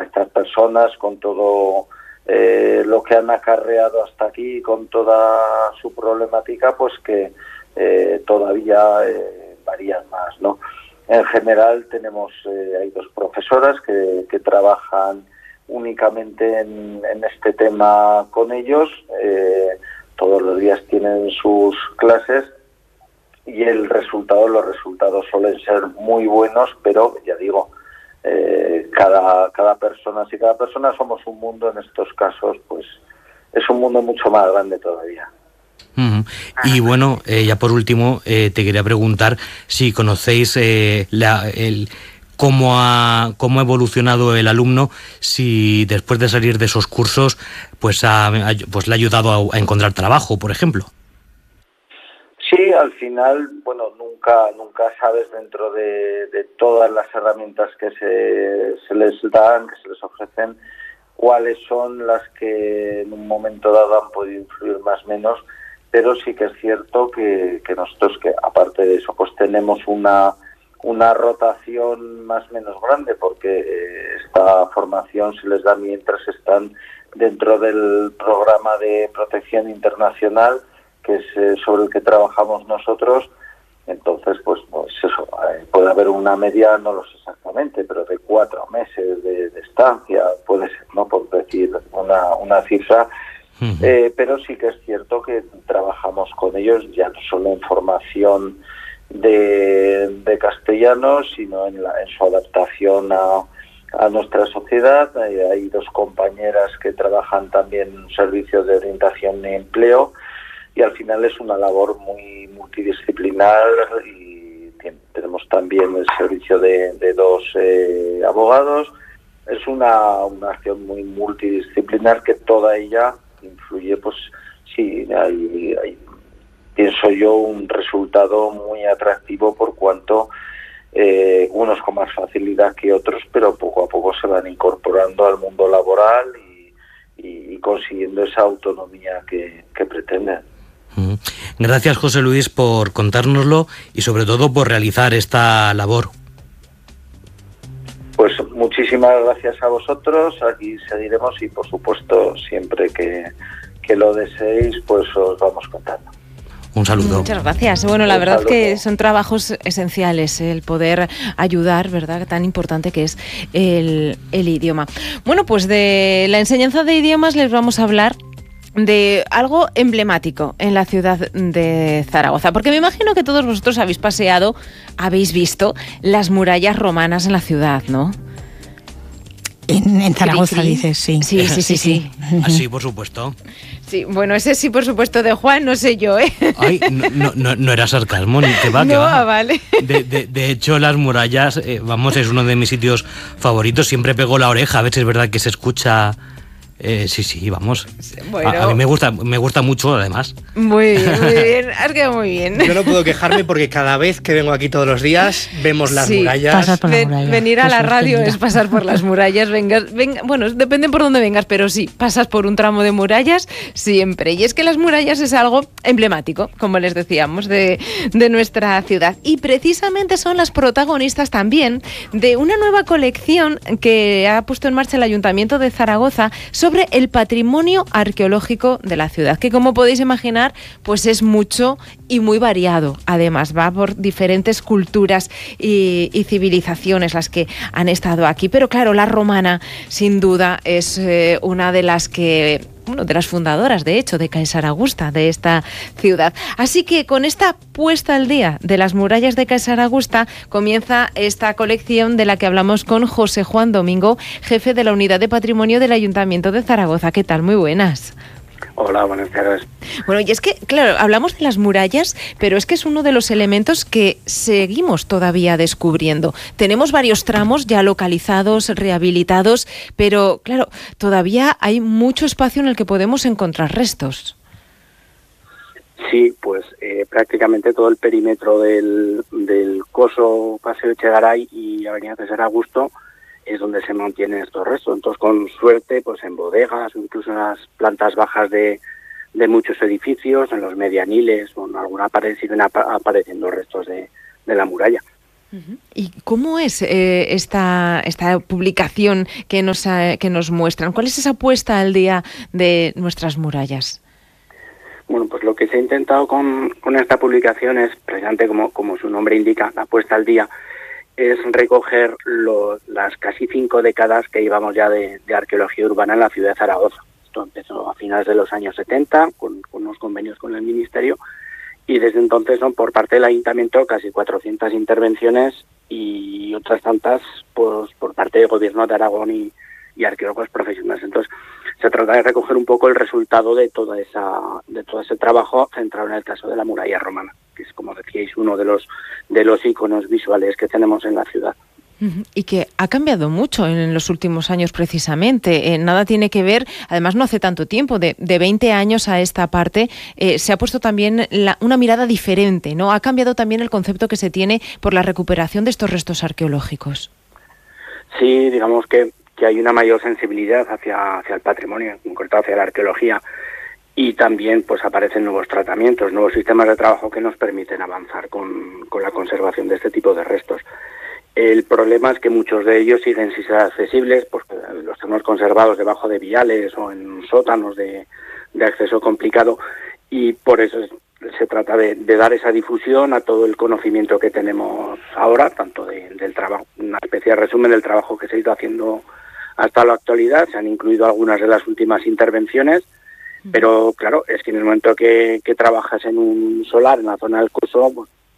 estas personas, con todo lo que han acarreado hasta aquí, con toda su problemática, pues que todavía varían más, ¿no? En general tenemos, hay 2 profesoras que trabajan únicamente en este tema con ellos, todos los días tienen sus clases y los resultados suelen ser muy buenos, pero ya digo, cada persona, si cada persona somos un mundo, en estos casos pues es un mundo mucho más grande todavía. Uh-huh. Y bueno, ya por último, te quería preguntar si conocéis cómo ha evolucionado el alumno, si después de salir de esos cursos pues le ha ayudado a encontrar trabajo, por ejemplo. Sí, al final, bueno, nunca sabes, dentro de todas las herramientas que se les dan, que se les ofrecen, cuáles son las que en un momento dado han podido influir más o menos, pero sí que es cierto que nosotros, que aparte de eso, pues tenemos una rotación más o menos grande, porque esta formación se les da mientras están dentro del programa de protección internacional, que es sobre el que trabajamos nosotros. Entonces, pues eso, puede haber una media, no lo sé exactamente, pero de 4 meses de estancia, puede ser, ¿no?, por decir una cifra. Uh-huh. Pero sí que es cierto que trabajamos con ellos ya no solo en formación de castellano, sino en su adaptación a nuestra sociedad. Hay 2 compañeras que trabajan también en un servicio de orientación y empleo, y al final es una labor muy multidisciplinar, y tenemos también el servicio de 2 abogados. Es una acción muy multidisciplinar que toda ella influye, pues sí, hay pienso yo, un resultado muy atractivo, por cuanto unos con más facilidad que otros, pero poco a poco se van incorporando al mundo laboral y consiguiendo esa autonomía que pretenden. Gracias, José Luis, por contárnoslo y sobre todo por realizar esta labor. Pues muchísimas gracias a vosotros. Aquí seguiremos y, por supuesto, siempre que lo deseéis, pues os vamos contando. Un saludo. Muchas gracias. Bueno, la verdad que son trabajos esenciales, el poder ayudar, ¿verdad?, tan importante que es el idioma. Bueno, pues de la enseñanza de idiomas les vamos a hablar de algo emblemático en la ciudad de Zaragoza, porque me imagino que todos vosotros habéis paseado, habéis visto las murallas romanas en la ciudad, ¿no? En Zaragoza, dices, sí. Sí. Así, por supuesto. Sí, bueno, ese sí, por supuesto, de Juan, no sé yo, ¿eh? Ay, no era sarcasmo, ni que va, no, que va. Vale. De hecho, las murallas, es uno de mis sitios favoritos. Siempre pego la oreja, a veces es verdad que se escucha. Sí, vamos. Bueno. A mí me gusta mucho, además. Muy bien, has quedado muy bien. Yo no puedo quejarme porque cada vez que vengo aquí todos los días vemos las murallas. Pasar por la muralla. Venir a la radio es pasar por las murallas. Bueno, depende por dónde vengas, pero sí, pasas por un tramo de murallas siempre. Y es que las murallas es algo emblemático, como les decíamos, de nuestra ciudad. Y precisamente son las protagonistas también de una nueva colección que ha puesto en marcha el Ayuntamiento de Zaragoza sobre el patrimonio arqueológico de la ciudad, que, como podéis imaginar, pues es mucho y muy variado. Además, va por diferentes culturas y civilizaciones las que han estado aquí. Pero claro, la romana, sin duda, es una de las que... de las fundadoras, de hecho, de Caesar Augusta, de esta ciudad. Así que con esta puesta al día de las murallas de Caesar Augusta comienza esta colección de la que hablamos con José Juan Domingo, jefe de la Unidad de Patrimonio del Ayuntamiento de Zaragoza. ¿Qué tal? Muy buenas. Hola, buenas tardes. Bueno, y es que, claro, hablamos de las murallas, pero es que es uno de los elementos que seguimos todavía descubriendo. Tenemos varios tramos ya localizados, rehabilitados, pero, claro, todavía hay mucho espacio en el que podemos encontrar restos. Sí, pues prácticamente todo el perímetro del Coso, Paseo Echegaray y Avenida César Augusto es donde se mantienen estos restos. Entonces, con suerte, pues en bodegas o incluso en las plantas bajas de muchos edificios, en los medianiles o en alguna pared siguen apareciendo restos de la muralla. ¿Y cómo es esta publicación que nos muestran? ¿Cuál es esa puesta al día de nuestras murallas? Bueno, pues lo que se ha intentado con esta publicación es, precisamente como su nombre indica, la puesta al día, es recoger las casi 5 décadas que llevamos ya de arqueología urbana en la ciudad de Zaragoza. Esto empezó a finales de los años 70 con unos convenios con el Ministerio, y desde entonces son por parte del Ayuntamiento casi 400 intervenciones y otras tantas pues por parte del Gobierno de Aragón y arqueólogos profesionales. Entonces se trata de recoger un poco el resultado de todo ese trabajo centrado en el caso de la muralla romana, que es, como decíais, uno de los iconos visuales que tenemos en la ciudad. Y que ha cambiado mucho en los últimos años precisamente. Nada tiene que ver, además no hace tanto tiempo, de 20 años a esta parte, se ha puesto también una mirada diferente, ¿no? Ha cambiado también el concepto que se tiene por la recuperación de estos restos arqueológicos. Sí, digamos que hay una mayor sensibilidad hacia el patrimonio, en concreto hacia la arqueología, y también pues aparecen nuevos tratamientos, nuevos sistemas de trabajo que nos permiten avanzar con la conservación de este tipo de restos. El problema es que muchos de ellos siguen sin ser accesibles, porque los tenemos conservados debajo de viales o en sótanos de acceso complicado, y por eso se trata de dar esa difusión a todo el conocimiento que tenemos ahora, tanto del trabajo, una especie de resumen del trabajo que se ha ido haciendo hasta la actualidad. Se han incluido algunas de las últimas intervenciones, pero claro, es que en el momento que trabajas en un solar en la zona del Coso,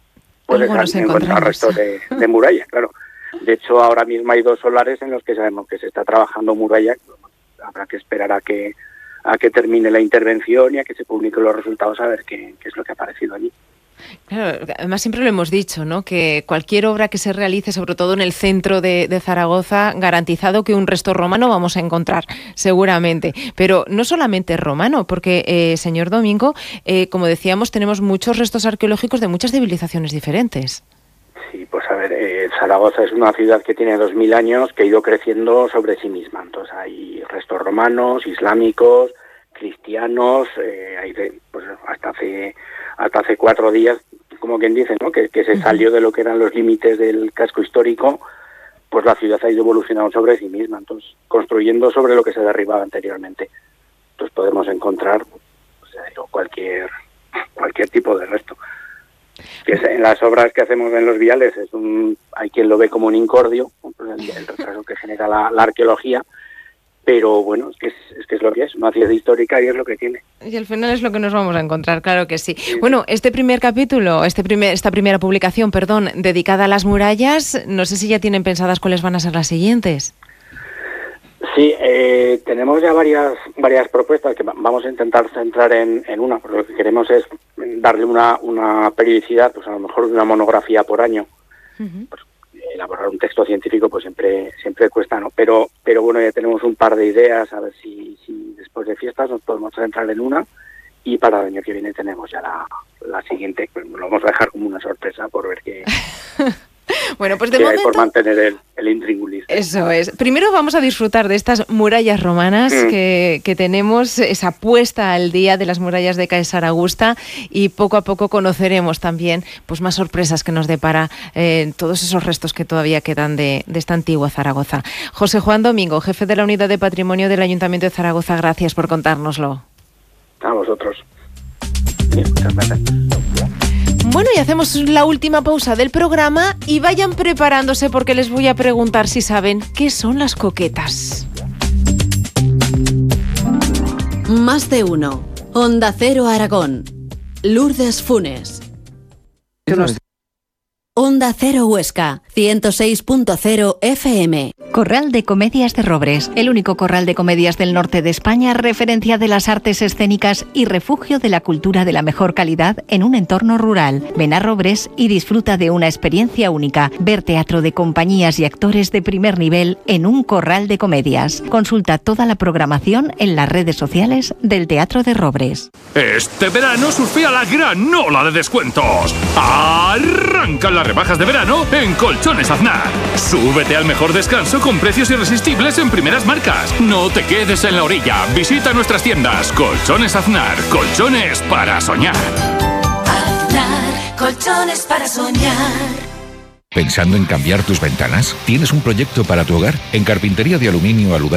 puedes encontrar restos de muralla, claro. De hecho, ahora mismo hay 2 solares en los que sabemos que se está trabajando muralla. Habrá que esperar a que termine la intervención y a que se publiquen los resultados, a ver qué es lo que ha aparecido allí. Claro, además siempre lo hemos dicho, ¿no? Que cualquier obra que se realice, sobre todo en el centro de Zaragoza, garantizado que un resto romano vamos a encontrar, seguramente. Pero no solamente romano, porque, señor Domingo, como decíamos, tenemos muchos restos arqueológicos de muchas civilizaciones diferentes. Sí, pues a ver, Zaragoza es una ciudad que tiene 2000 años, que ha ido creciendo sobre sí misma. Entonces hay restos romanos, islámicos, cristianos, pues hasta hace 4 días, como quien dice, ¿no? Que se salió de lo que eran los límites del casco histórico, pues la ciudad ha ido evolucionando sobre sí misma, entonces construyendo sobre lo que se derribaba anteriormente. Entonces podemos encontrar cualquier tipo de resto. Que en las obras que hacemos en los viales hay quien lo ve como un incordio, el retraso que genera la arqueología, pero bueno, es que es lo que es, una ciudad histórica y es lo que tiene. Y al final es lo que nos vamos a encontrar, claro que sí. Bueno, este primer capítulo, esta primera publicación, dedicada a las murallas, no sé si ya tienen pensadas cuáles van a ser las siguientes. Sí, tenemos ya varias propuestas que vamos a intentar centrar en una, porque lo que queremos es darle una periodicidad, pues a lo mejor de una monografía por año. Pues, elaborar un texto científico pues siempre cuesta, ¿no? Pero bueno, ya tenemos un par de ideas, a ver si después de fiestas nos podemos centrar en una, y para el año que viene tenemos ya la siguiente. Pues lo vamos a dejar como una sorpresa por ver qué... Bueno, pues de momento, hay por mantener el intríngulis. Eso es. Primero vamos a disfrutar de estas murallas romanas que tenemos, esa puesta al día de las murallas de Caesar Augusta, y poco a poco conoceremos también pues más sorpresas que nos depara todos esos restos que todavía quedan de esta antigua Zaragoza. José Juan Domingo, jefe de la Unidad de Patrimonio del Ayuntamiento de Zaragoza, gracias por contárnoslo. A vosotros. Bien, muchas gracias. Bueno, y hacemos la última pausa del programa y vayan preparándose porque les voy a preguntar si saben qué son las coquetas. Más de uno. Onda Cero Aragón. Lourdes Funes. Onda Cero Huesca, 106.0 FM. Corral de Comedias de Robres, el único corral de comedias del norte de España, referencia de las artes escénicas y refugio de la cultura de la mejor calidad en un entorno rural. Ven a Robres y disfruta de una experiencia única. Ver teatro de compañías y actores de primer nivel en un corral de comedias. Consulta toda la programación en las redes sociales del Teatro de Robres. Este verano surfea la gran ola de descuentos. Arrancan las rebajas de verano en Colchones Aznar. Súbete al mejor descanso con precios irresistibles en primeras marcas. No te quedes en la orilla. Visita nuestras tiendas. Colchones Aznar. Colchones para soñar. Aznar. Colchones para soñar. ¿Pensando en cambiar tus ventanas? ¿Tienes un proyecto para tu hogar? En Carpintería de Aluminio Aludai